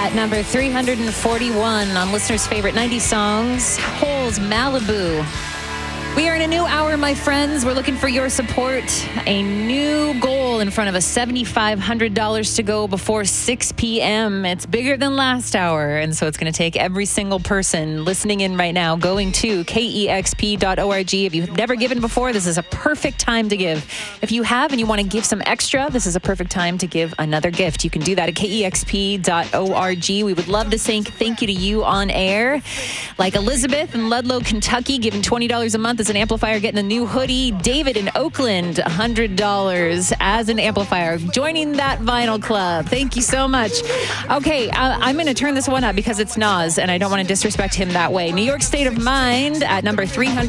At number 341 on listeners' favorite 90s songs, Hole's Malibu. We are in a new hour, my friends. We're looking for your support. A new goal in front of us, $7,500 to go before 6 p.m. It's bigger than last hour, and so it's going to take every single person listening in right now going to kexp.org. If you've never given before, this is a perfect time to give. If you have and you want to give some extra, this is a perfect time to give another gift. You can do that at kexp.org. We would love to say thank you to you on air, like Elizabeth in Ludlow, Kentucky, giving $20 a month as an amplifier, getting a new hoodie. David in Oakland, $100 as an amplifier, joining that vinyl club. Thank you so much. Okay, I'm going to turn this one up because it's Nas, and I don't want to disrespect him that way. New York State of Mind at number 300.